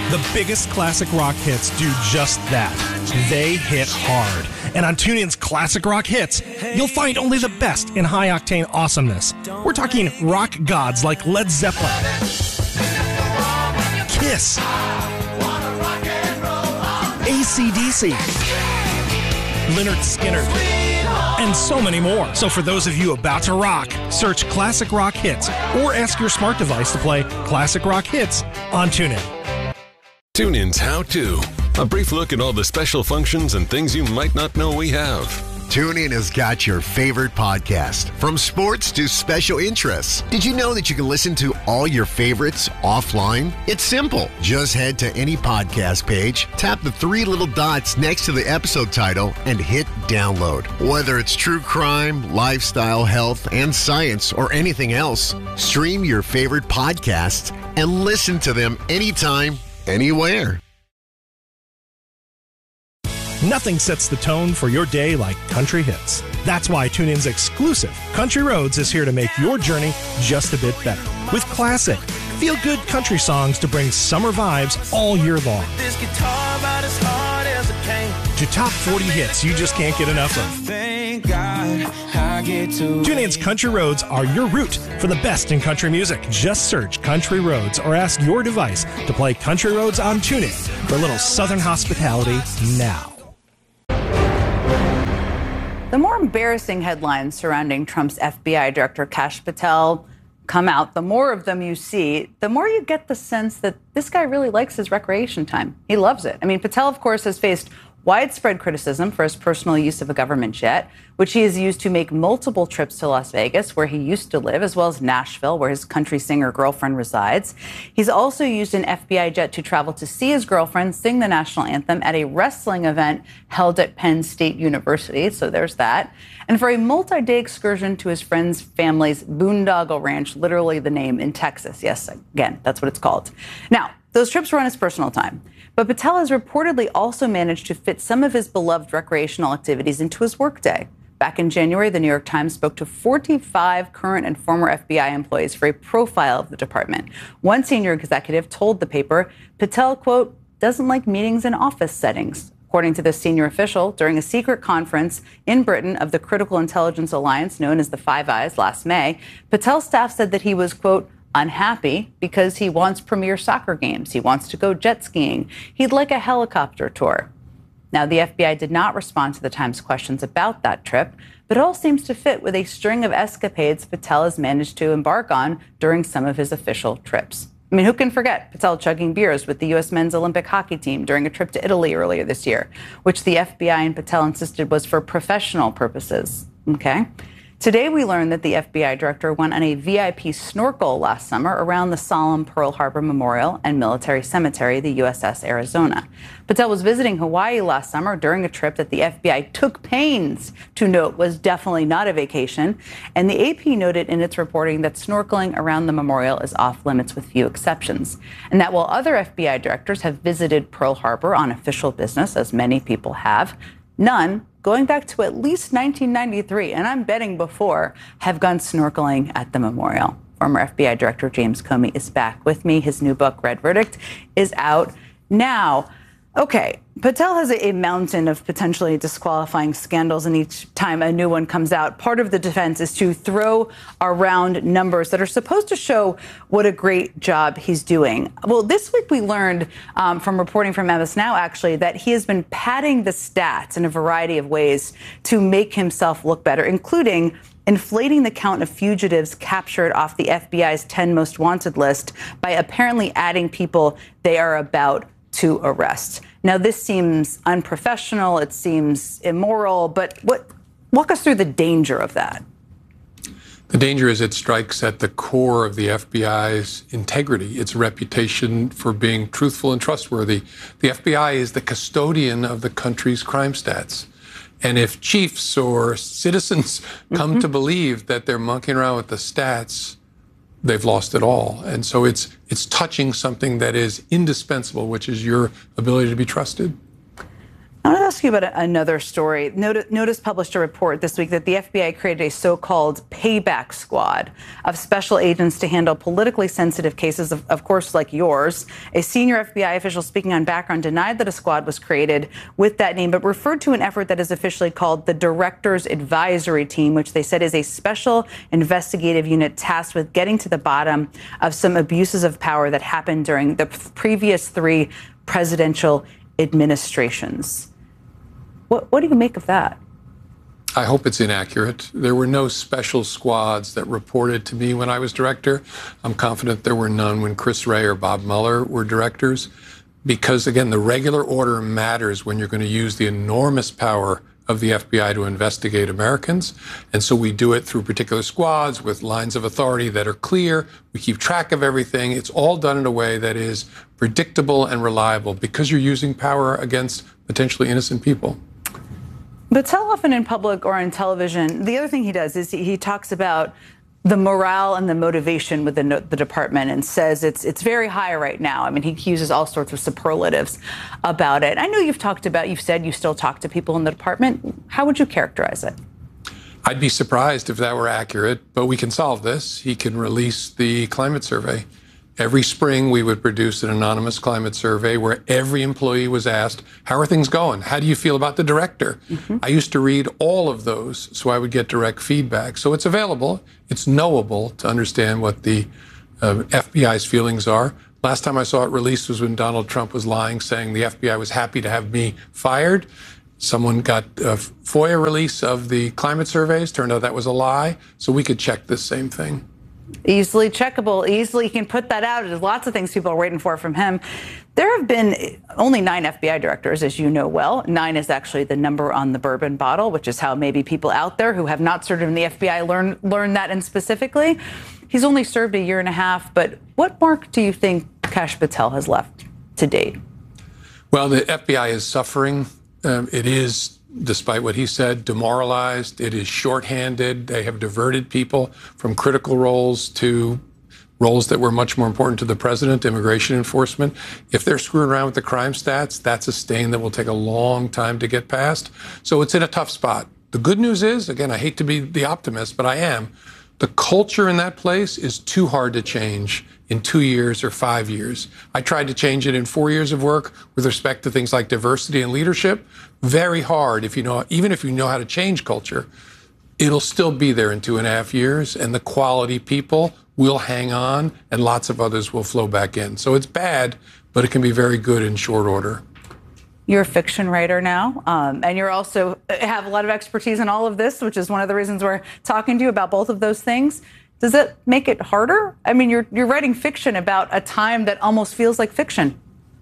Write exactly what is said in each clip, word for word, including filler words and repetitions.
The biggest classic rock hits do just that. They hit hard. And on TuneIn's Classic Rock Hits, you'll find only the best in high-octane awesomeness. We're talking rock gods like Led Zeppelin, Kiss, A C D C, Lynyrd Skynyrd, and so many more. So for those of you about to rock, search Classic Rock Hits or ask your smart device to play Classic Rock Hits on TuneIn. TuneIn's How To. A brief look at all the special functions and things you might not know we have. TuneIn has got your favorite podcast, from sports to special interests. Did you know that you can listen to all your favorites offline? It's simple. Just head to any podcast page, tap the three little dots next to the episode title, and hit download. Whether it's true crime, lifestyle, health, and science, or anything else, stream your favorite podcasts and listen to them anytime, anywhere. Nothing sets the tone for your day like country hits. That's why TuneIn's exclusive Country Roads is here to make your journey just a bit better. With classic, feel-good country songs to bring summer vibes all year long. This guitar about as hard as it came. To top forty hits you just can't get enough of. Thank God I get to TuneIn's Country Roads are your route for the best in country music. Just search Country Roads or ask your device to play Country Roads on TuneIn for a little southern hospitality now. The more embarrassing headlines surrounding Trump's F B I Director Kash Patel come out, the more of them you see, the more you get the sense that this guy really likes his recreation time. He loves it. I mean, Patel, of course, has faced widespread criticism for his personal use of a government jet, which he has used to make multiple trips to Las Vegas, where he used to live, as well as Nashville, where his country singer girlfriend resides. He's also used an F B I jet to travel to see his girlfriend sing the national anthem at a wrestling event held at Penn State University. So there's that. And for a multi-day excursion to his friend's family's boondoggle ranch, literally the name, in Texas. Yes, again, that's what it's called. Now, those trips were on his personal time. But Patel has reportedly also managed to fit some of his beloved recreational activities into his workday. Back in January, the New York Times spoke to forty-five current and former F B I employees for a profile of the department. One senior executive told the paper Patel, quote, doesn't like meetings in office settings. According to this senior official, during a secret conference in Britain of the Critical Intelligence Alliance, known as the Five Eyes, last May, Patel's staff said that he was, quote, unhappy because he wants premier soccer games. He wants to go jet skiing. He'd like a helicopter tour. Now, the F B I did not respond to the Times questions about that trip, but it all seems to fit with a string of escapades Patel has managed to embark on during some of his official trips. I mean, who can forget Patel chugging beers with the U S men's Olympic hockey team during a trip to Italy earlier this year, which the F B I and Patel insisted was for professional purposes. Okay. Today, we learned that the F B I director went on a V I P snorkel last summer around the solemn Pearl Harbor Memorial and Military Cemetery, the U S S Arizona. Patel was visiting Hawaii last summer during a trip that the F B I took pains to note was definitely not a vacation. And the A P noted in its reporting that snorkeling around the memorial is off limits with few exceptions. And that while other F B I directors have visited Pearl Harbor on official business, as many people have, none, going back to at least nineteen ninety-three, and I'm betting before, have gone snorkeling at the memorial. Former F B I Director James Comey is back with me. His new book, Red Verdict, is out now. Okay, Patel has a, a mountain of potentially disqualifying scandals, and each time a new one comes out, part of the defense is to throw around numbers that are supposed to show what a great job he's doing. Well, this week we learned um, from reporting from M S Now, actually, that he has been padding the stats in a variety of ways to make himself look better, including inflating the count of fugitives captured off the F B I's ten most wanted list by apparently adding people they are about to arrest. Now, this seems unprofessional, it seems immoral, but what, walk us through the danger of that. The danger is it strikes at the core of the F B I's integrity, its reputation for being truthful and trustworthy. The F B I is the custodian of the country's crime stats. And if chiefs or citizens come mm-hmm. to believe that they're monkeying around with the stats, they've lost it all. And so it's it's touching something that is indispensable, which is your ability to be trusted. I want to ask you about another story. Notice published a report this week that the F B I created a so-called payback squad of special agents to handle politically sensitive cases, of, of course, like yours. A senior F B I official speaking on background denied that a squad was created with that name, but referred to an effort that is officially called the Director's Advisory Team, which they said is a special investigative unit tasked with getting to the bottom of some abuses of power that happened during the previous three presidential administrations. What, what do you make of that? I hope it's inaccurate. There were no special squads that reported to me when I was director. I'm confident there were none when Chris Wray or Bob Mueller were directors. Because, again, the regular order matters when you're going to use the enormous power of the F B I to investigate Americans. And so we do it through particular squads with lines of authority that are clear. We keep track of everything. It's all done in a way that is predictable and reliable because you're using power against potentially innocent people. But so often in public or on television, the other thing he does is he, he talks about the morale and the motivation within the department and says it's it's very high right now. I mean, he uses all sorts of superlatives about it. I know you've talked about, you've said you still talk to people in the department. How would you characterize it? I'd be surprised if that were accurate, but we can solve this. He can release the climate survey. Every spring, we would produce an anonymous climate survey where every employee was asked, how are things going? How do you feel about the director? Mm-hmm. I used to read all of those, so I would get direct feedback. So it's available. It's knowable to understand what the uh, F B I's feelings are. Last time I saw it released was when Donald Trump was lying, saying the F B I was happy to have me fired. Someone got a FOIA release of the climate surveys. Turned out that was a lie. So we could check this same thing. Easily checkable, easily he can put that out. There's lots of things people are waiting for from him. There have been only nine F B I directors, as you know well. Nine is actually the number on the bourbon bottle, which is how maybe people out there who have not served in the F B I learn learn that and specifically. He's only served a year and a half, but what mark do you think Kash Patel has left to date? Well, the F B I is suffering. Um, it is, despite what he said, demoralized. It is shorthanded. They have diverted people from critical roles to roles that were much more important to the president, immigration enforcement. If they're screwing around with the crime stats, that's a stain that will take a long time to get past. So it's in a tough spot. The good news is, again, I hate to be the optimist, but I am. The culture in that place is too hard to change in two years or five years. I tried to change it in four years of work with respect to things like diversity and leadership. Very hard. If you know, even if you know how to change culture, it'll still be there in two and a half years, and the quality people will hang on, and lots of others will flow back in. So it's bad, but it can be very good in short order. You're a fiction writer now, um, and you're also have a lot of expertise in all of this, which is one of the reasons we're talking to you about both of those things. Does it make it harder? I mean, you're you're writing fiction about a time that almost feels like fiction.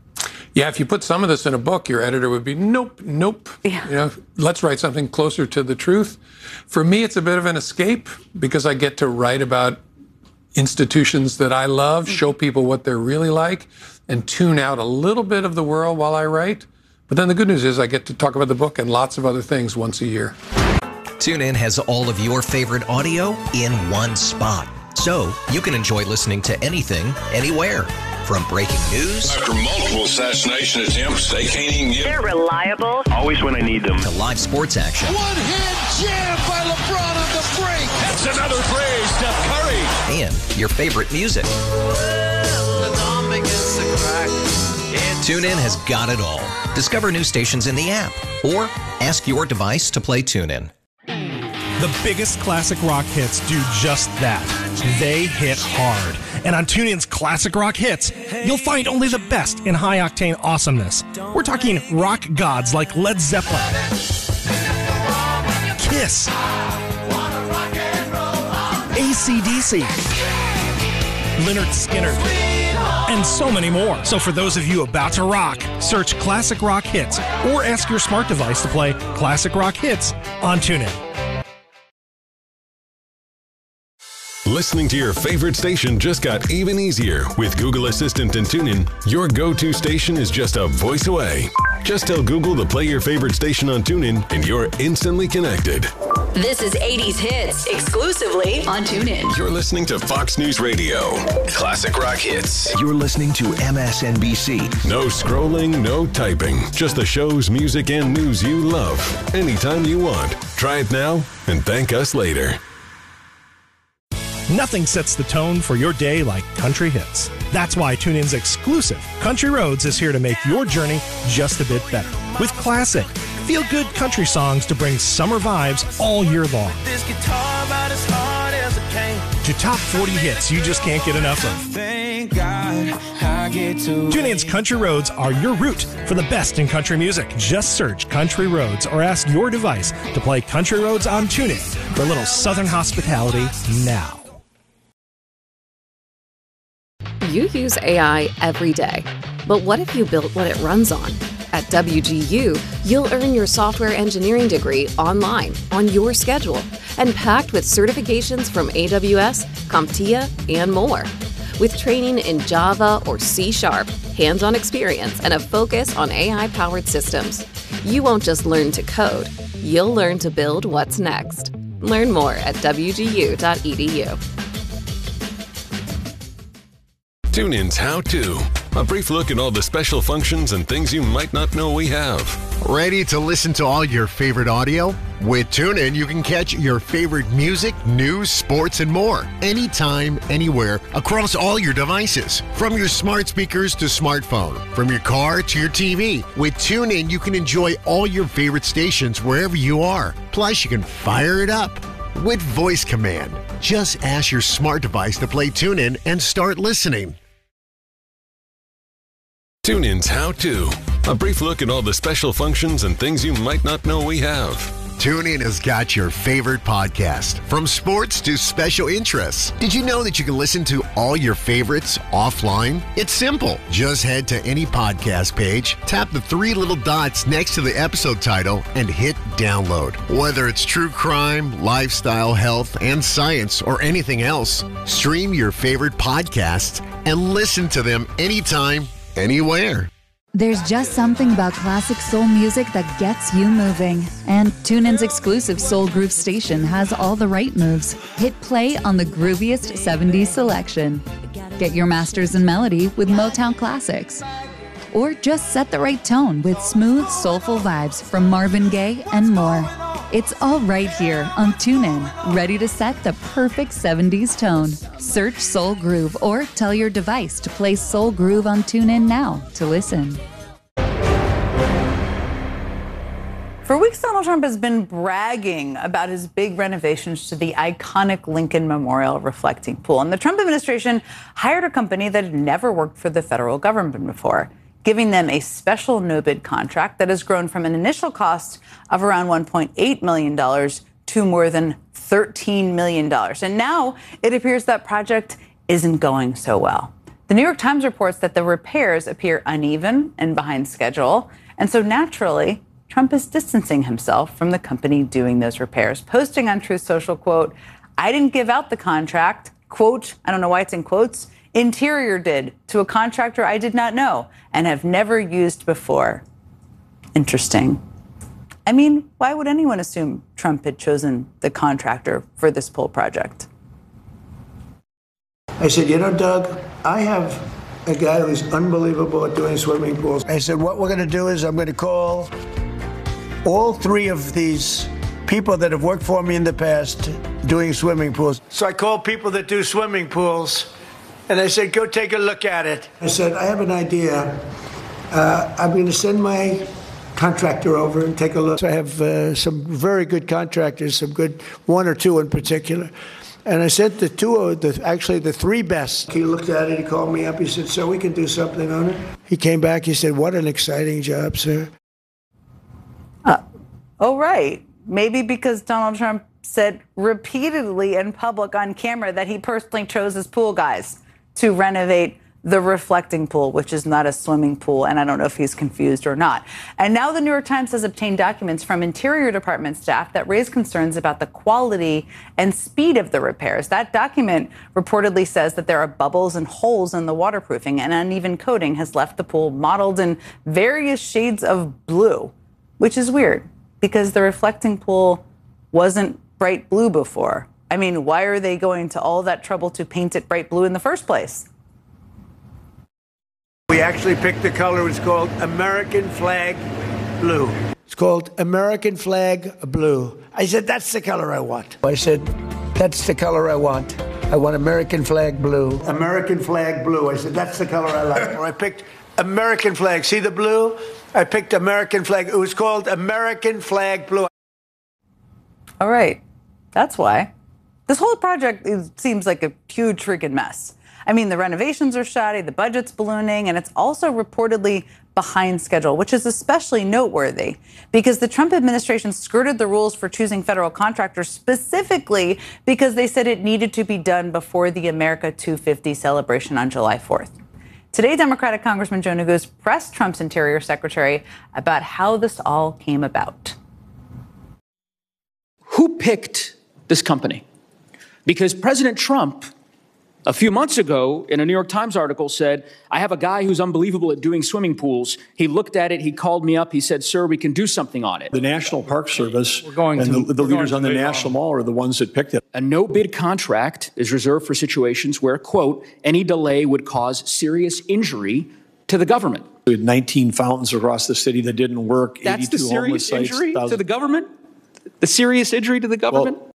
Yeah, if you put some of this in a book, your editor would be, nope, nope. Yeah. You know, let's write something closer to the truth. For me, it's a bit of an escape because I get to write about institutions that I love, show people what they're really like, and tune out a little bit of the world while I write. But then the good news is I get to talk about the book and lots of other things once a year. TuneIn has all of your favorite audio in one spot, so you can enjoy listening to anything, anywhere. From breaking news after multiple assassination attempts, they can't even get. They're reliable. Always when I need them. To live sports action. One-hand jam by LeBron on the break. That's another play, Steph Curry. And your favorite music. TuneIn has got it all. Discover new stations in the app or ask your device to play TuneIn. The biggest classic rock hits do just that. They hit hard. And on TuneIn's Classic Rock Hits, you'll find only the best in high-octane awesomeness. We're talking rock gods like Led Zeppelin, Kiss, A C D C, Lynyrd Skynyrd, and so many more. So for those of you about to rock, search Classic Rock Hits or ask your smart device to play Classic Rock Hits on TuneIn. Listening to your favorite station just got even easier. With Google Assistant and TuneIn, your go-to station is just a voice away. Just tell Google to play your favorite station on TuneIn, and you're instantly connected. This is eighties Hits, exclusively on TuneIn. You're listening to Fox News Radio. Classic rock hits. You're listening to M S N B C. No scrolling, no typing. Just the shows, music, and news you love. Anytime you want. Try it now and thank us later. Nothing sets the tone for your day like country hits. That's why TuneIn's exclusive Country Roads is here to make your journey just a bit better. With classic, feel-good country songs to bring summer vibes all year long. This guitar about as hard as it came. To top forty hits you just can't get enough of. Thank God I get to TuneIn's Country Roads are your route for the best in country music. Just search Country Roads or ask your device to play Country Roads on TuneIn for a little southern hospitality now. You use A I every day, but what if you built what it runs on? At W G U, you'll earn your software engineering degree online, on your schedule, and packed with certifications from A W S, CompTIA, and more. With training in Java or C Sharp, hands-on experience, and a focus on A I-powered systems, you won't just learn to code, you'll learn to build what's next. Learn more at W G U dot E D U. TuneIn's How To. A brief look at all the special functions and things you might not know we have. Ready to listen to all your favorite audio? With TuneIn, you can catch your favorite music, news, sports, and more. Anytime, anywhere, across all your devices. From your smart speakers to smartphone. From your car to your T V. With TuneIn, you can enjoy all your favorite stations wherever you are. Plus, you can fire it up with voice command. Just ask your smart device to play TuneIn and start listening. TuneIn's How To. A brief look at all the special functions and things you might not know we have. TuneIn has got your favorite podcast, from sports to special interests. Did you know that you can listen to all your favorites offline? It's simple. Just head to any podcast page, tap the three little dots next to the episode title, and hit download. Whether it's true crime, lifestyle, health, and science, or anything else, stream your favorite podcasts and listen to them anytime, anywhere. There's just something about classic soul music that gets you moving. And TuneIn's exclusive Soul Groove station has all the right moves. Hit play on the grooviest seventies selection. Get your masters in melody with Motown classics. Or just set the right tone with smooth, soulful vibes from Marvin Gaye and more. It's all right here on TuneIn, ready to set the perfect seventies tone. Search Soul Groove or tell your device to play Soul Groove on TuneIn now to listen. For weeks, Donald Trump has been bragging about his big renovations to the iconic Lincoln Memorial reflecting pool. And the Trump administration hired a company that had never worked for the federal government before, giving them a special no-bid contract that has grown from an initial cost of around one point eight million dollars to more than thirteen million dollars. And now it appears that project isn't going so well. The New York Times reports that the repairs appear uneven and behind schedule. And so naturally, Trump is distancing himself from the company doing those repairs, posting on Truth Social, quote, "I didn't give out the contract," quote, I don't know why it's in quotes, "Interior did, to a contractor I did not know and have never used before." Interesting. I mean, why would anyone assume Trump had chosen the contractor for this pool project? I said, you know, Doug, I have a guy who's unbelievable at doing swimming pools. I said, what we're going to do is I'm going to call all three of these people that have worked for me in the past doing swimming pools. So I called people that do swimming pools, and I said, go take a look at it. I said, I have an idea. Uh, I'm going to send my contractor over and take a look. So I have uh, some very good contractors, some good, one or two in particular. And I sent the two, of the, actually the three best. He looked at it, he called me up, he said, so we can do something on it. He came back, he said, what an exciting job, sir. Uh, oh, right. Maybe because Donald Trump said repeatedly in public on camera that he personally chose his pool guys to renovate the reflecting pool, which is not a swimming pool, and I don't know if he's confused or not. And now the New York Times has obtained documents from Interior Department staff that raise concerns about the quality and speed of the repairs. That document reportedly says that there are bubbles and holes in the waterproofing, and uneven coating has left the pool mottled in various shades of blue, which is weird because the reflecting pool wasn't bright blue before. I mean, why are they going to all that trouble to paint it bright blue in the first place? We actually picked the color. It's called American Flag Blue. It's called American Flag Blue. I said, that's the color I want. I said, that's the color I want. I want American Flag Blue. American Flag Blue. I said, that's the color I like. I picked American flag. See the blue? I picked American flag. It was called American Flag Blue. All right. That's why. This whole project is, seems like a huge freaking mess. I mean, the renovations are shoddy, the budget's ballooning, and it's also reportedly behind schedule, which is especially noteworthy because the Trump administration skirted the rules for choosing federal contractors specifically because they said it needed to be done before the America two fifty celebration on July fourth. Today, Democratic Congressman Joe Neguse pressed Trump's Interior Secretary about how this all came about. Who picked this company? Because President Trump, a few months ago, in a New York Times article said, I have a guy who's unbelievable at doing swimming pools. He looked at it. He called me up. He said, sir, we can do something on it. The National Park Service we're going and to, the, the leaders on the National National Mall are the ones that picked it. A no-bid contract is reserved for situations where, quote, any delay would cause serious injury to the government. We had nineteen fountains across the city that didn't work. That's the serious sites, injury thousands. to the government? The serious injury to the government? Well,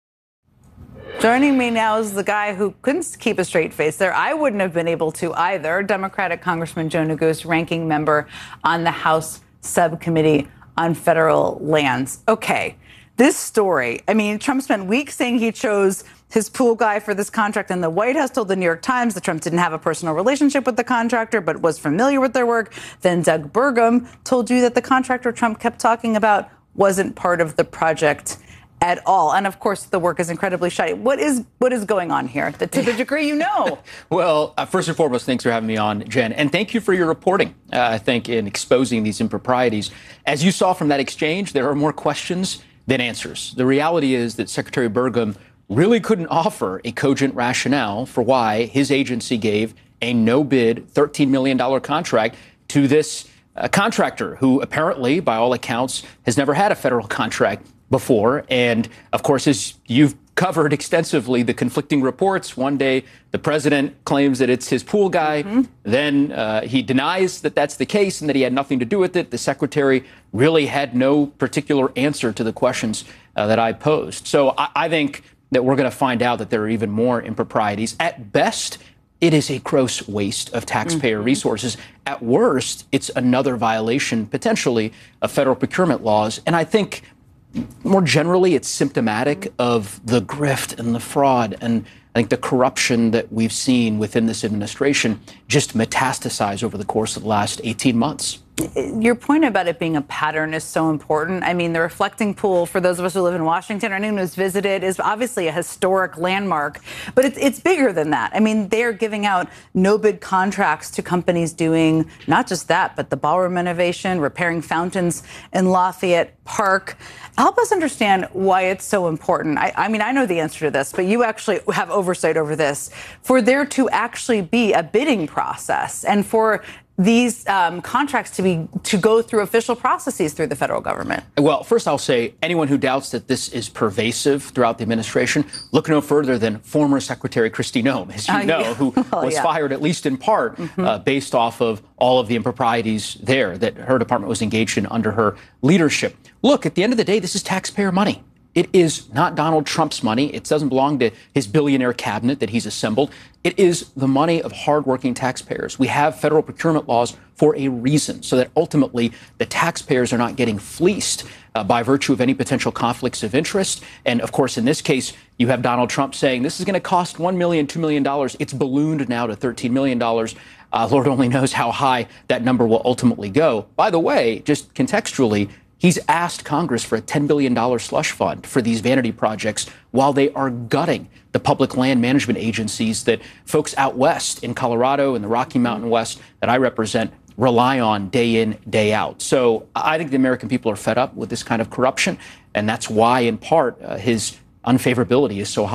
joining me now is the guy who couldn't keep a straight face there. I wouldn't have been able to either. Democratic Congressman Joe Neguse, ranking member on the House Subcommittee on Federal Lands. Okay, this story, I mean, Trump spent weeks saying he chose his pool guy for this contract, and the White House told the New York Times that Trump didn't have a personal relationship with the contractor, but was familiar with their work. Then Doug Burgum told you that the contractor Trump kept talking about wasn't part of the project at all. And of course, the work is incredibly shoddy. What is what is going on here? To the degree you know. Well, uh, first and foremost, thanks for having me on, Jen. And thank you for your reporting, uh, I think, in exposing these improprieties. As you saw from that exchange, there are more questions than answers. The reality is that Secretary Burgum really couldn't offer a cogent rationale for why his agency gave a no-bid thirteen million dollars contract to this uh, contractor who apparently, by all accounts, has never had a federal contract before. And of course, as you've covered extensively the conflicting reports, one day the president claims that it's his pool guy. Mm-hmm. Then uh, he denies that that's the case and that he had nothing to do with it. The secretary really had no particular answer to the questions uh, that I posed. So I, I think that we're going to find out that there are even more improprieties. At best, it is a gross waste of taxpayer mm-hmm. resources. At worst, it's another violation, potentially, of federal procurement laws. And I think more generally, it's symptomatic of the grift and the fraud and I think the corruption that we've seen within this administration just metastasize over the course of the last eighteen months. Your point about it being a pattern is so important. I mean, the reflecting pool, for those of us who live in Washington or anyone who's visited, is obviously a historic landmark, but it's, it's bigger than that. I mean, they're giving out no-bid contracts to companies doing not just that, but the ballroom renovation, repairing fountains in Lafayette Park. Help us understand why it's so important. I, I mean, I know the answer to this, but you actually have oversight over this. For there to actually be a bidding process and for these um, contracts to be to go through official processes through the federal government? Well, first I'll say anyone who doubts that this is pervasive throughout the administration, look no further than former Secretary Kristi Noem, as you uh, know, yeah. who well, was yeah. fired at least in part mm-hmm. uh, based off of all of the improprieties there that her department was engaged in under her leadership. Look, at the end of the day, this is taxpayer money. It is not Donald Trump's money. It doesn't belong to his billionaire cabinet that he's assembled. It is the money of hardworking taxpayers. We have federal procurement laws for a reason, so that ultimately the taxpayers are not getting fleeced uh, by virtue of any potential conflicts of interest. And of course, in this case, you have Donald Trump saying this is going to cost one million dollars, two million dollars. It's ballooned now to thirteen million dollars. Uh, Lord only knows how high that number will ultimately go. By the way, just contextually, he's asked Congress for a ten billion dollars slush fund for these vanity projects while they are gutting the public land management agencies that folks out west in Colorado and the Rocky Mountain West that I represent rely on day in, day out. So I think the American people are fed up with this kind of corruption, and that's why, in part, uh, his unfavorability is so high.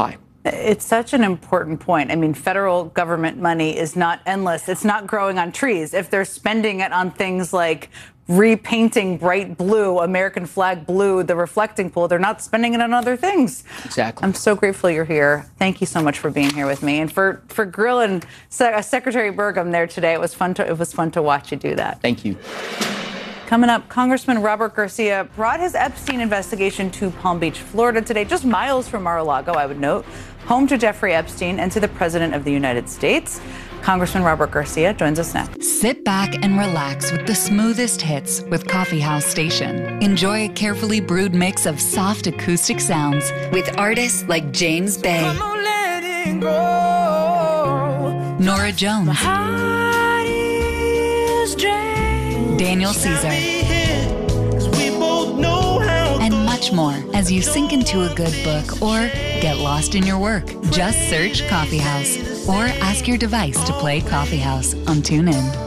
It's such an important point. I mean, federal government money is not endless. It's not growing on trees. If they're spending it on things like repainting bright blue, American flag blue, the reflecting pool, they're not spending it on other things. Exactly. I'm so grateful you're here. Thank you so much for being here with me and for, for grilling Se- Secretary Burgum there today. It was fun to, it was fun to watch you do that. Thank you. Coming up, Congressman Robert Garcia brought his Epstein investigation to Palm Beach, Florida today, just miles from Mar-a-Lago, I would note, home to Jeffrey Epstein and to the President of the United States. Congressman Robert Garcia joins us next. Sit back and relax with the smoothest hits with Coffee House Station. Enjoy a carefully brewed mix of soft acoustic sounds with artists like James Bay, Nora Jones, Daniel Caesar, and much more as you sink into a good book or get lost in your work. Just search Coffee House or ask your device to play Coffee House on TuneIn.